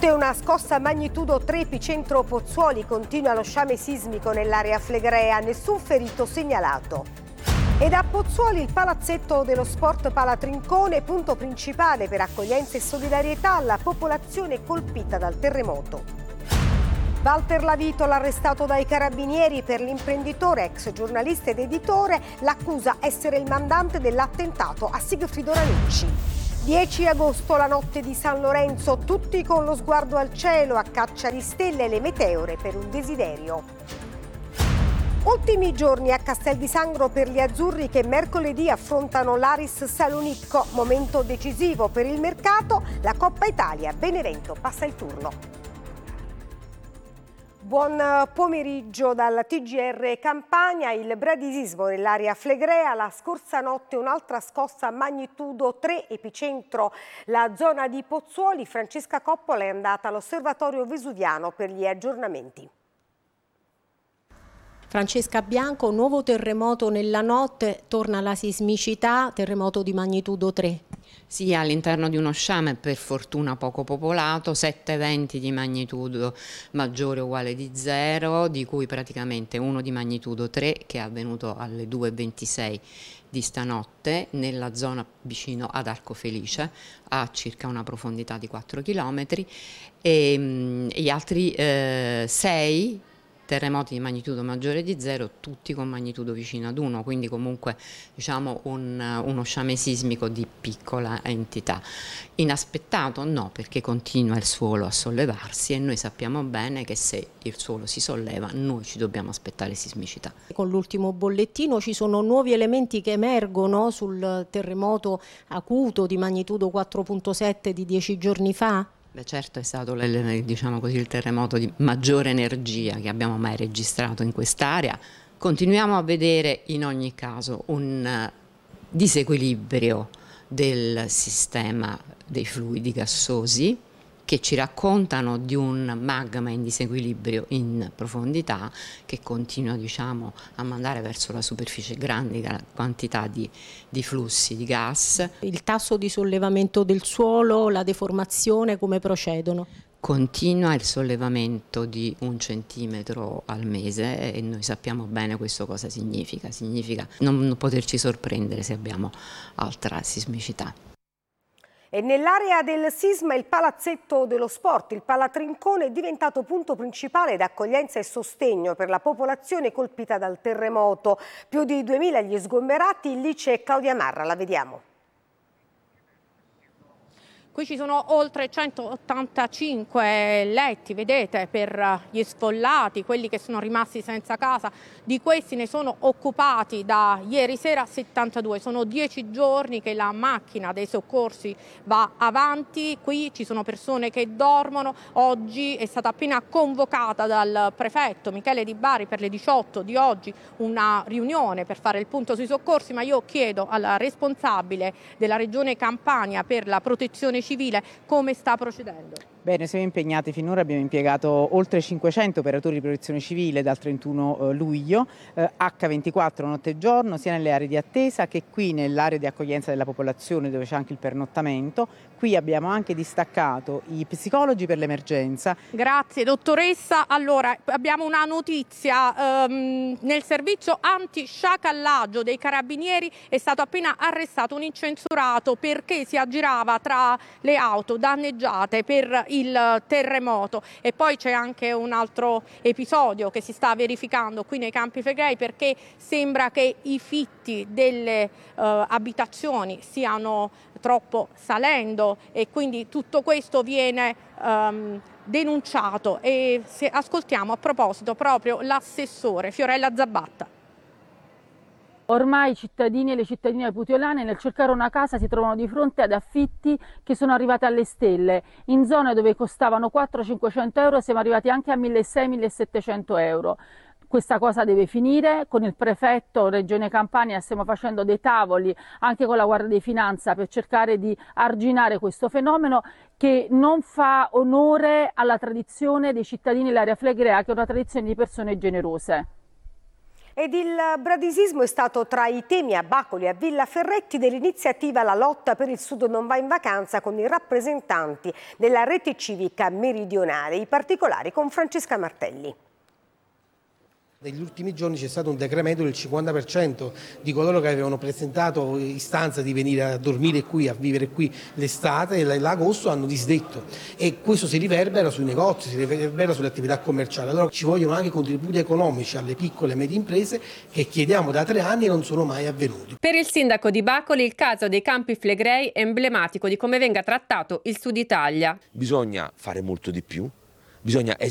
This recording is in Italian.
Notte una scossa magnitudo 3, epicentro Pozzuoli, continua lo sciame sismico nell'area flegrea, nessun ferito segnalato. Ed a Pozzuoli il palazzetto dello sport Palatrincone, punto principale per accoglienza e solidarietà alla popolazione colpita dal terremoto. Walter Lavitola arrestato dai carabinieri per l'imprenditore, ex giornalista ed editore, l'accusa essere il mandante dell'attentato a Sigfrido Ranucci. 10 agosto, la notte di San Lorenzo, tutti con lo sguardo al cielo, a caccia di stelle e le meteore per un desiderio. Ultimi giorni a Castel di Sangro per gli azzurri che mercoledì affrontano l'Aris Salonicco, momento decisivo per il mercato, la Coppa Italia, Benevento passa il turno. Buon pomeriggio dal TGR Campania. Il bradisismo nell'area flegrea, la scorsa notte un'altra scossa magnitudo 3, epicentro la zona di Pozzuoli. Francesca Coppola è andata all'Osservatorio Vesuviano per gli aggiornamenti. Francesca Bianco, nuovo terremoto nella notte, torna la sismicità, terremoto di magnitudo 3. Sì, all'interno di uno sciame per fortuna poco popolato, 7 eventi di magnitudo maggiore o uguale di 0, di cui praticamente uno di magnitudo 3 che è avvenuto alle 2:26 di stanotte nella zona vicino ad Arco Felice, a circa una profondità di 4 km, e gli altri 6 terremoti di magnitudo maggiore di 0, tutti con magnitudo vicino ad 1, quindi comunque diciamo uno sciame sismico di piccola entità. Inaspettato no, perché continua il suolo a sollevarsi e noi sappiamo bene che se il suolo si solleva noi ci dobbiamo aspettare sismicità. Con l'ultimo bollettino ci sono nuovi elementi che emergono sul terremoto acuto di magnitudo 4.7 di 10 giorni fa? Beh, certo è stato diciamo così, il terremoto di maggiore energia che abbiamo mai registrato in quest'area. Continuiamo a vedere in ogni caso un disequilibrio del sistema dei fluidi gassosi che ci raccontano di un magma in disequilibrio in profondità che continua diciamo, a mandare verso la superficie grandi quantità di flussi di gas. Il tasso di sollevamento del suolo, la deformazione, come procedono? Continua il sollevamento di 1 centimetro al mese e noi sappiamo bene questo cosa significa. Significa non poterci sorprendere se abbiamo altra sismicità. E nell'area del sisma il palazzetto dello sport, il Palatrincone, è diventato punto principale d'accoglienza e sostegno per la popolazione colpita dal terremoto. Più di 2000 gli sgomberati, lì c'è Claudia Marra, la vediamo. Qui ci sono oltre 185 letti, vedete, per gli sfollati, quelli che sono rimasti senza casa. Di questi ne sono occupati da ieri sera 72. Sono 10 giorni che la macchina dei soccorsi va avanti. Qui ci sono persone che dormono. Oggi è stata appena convocata dal prefetto Michele Di Bari per le 18 di oggi una riunione per fare il punto sui soccorsi, ma io chiedo alla responsabile della Regione Campania per la protezione civile come sta procedendo. Bene, siamo impegnati finora, abbiamo impiegato oltre 500 operatori di protezione civile dal 31 luglio, H24 notte e giorno, sia nelle aree di attesa che qui nell'area di accoglienza della popolazione dove c'è anche il pernottamento. Qui abbiamo anche distaccato i psicologi per l'emergenza. Grazie dottoressa. Allora, abbiamo una notizia, nel servizio antisciacallaggio dei carabinieri è stato appena arrestato un incensurato perché si aggirava tra le auto danneggiate per il terremoto. E poi c'è anche un altro episodio che si sta verificando qui nei Campi Flegrei, perché sembra che i fitti delle abitazioni stiano troppo salendo e quindi tutto questo viene denunciato. E se ascoltiamo a proposito proprio l'assessore Fiorella Zabatta. Ormai i cittadini e le cittadine putiolane nel cercare una casa si trovano di fronte ad affitti che sono arrivati alle stelle. In zone dove costavano 400-500 euro siamo arrivati anche a 1.600-1.700 euro. Questa cosa deve finire. Con il prefetto Regione Campania stiamo facendo dei tavoli anche con la Guardia di Finanza per cercare di arginare questo fenomeno che non fa onore alla tradizione dei cittadini dell'area flegrea, che è una tradizione di persone generose. Ed il bradisismo è stato tra i temi a Bacoli e a Villa Ferretti dell'iniziativa La lotta per il Sud non va in vacanza, con i rappresentanti della rete civica meridionale. I particolari con Francesca Martelli. Negli ultimi giorni c'è stato un decremento del 50% di coloro che avevano presentato istanza di venire a dormire qui, a vivere qui l'estate e l'agosto hanno disdetto, e questo si riverbera sui negozi, si riverbera sulle attività commerciali. Allora ci vogliono anche contributi economici alle piccole e medie imprese che chiediamo da 3 anni e non sono mai avvenuti. Per il sindaco di Bacoli il caso dei Campi Flegrei è emblematico di come venga trattato il Sud Italia. Bisogna fare molto di più. Bisogna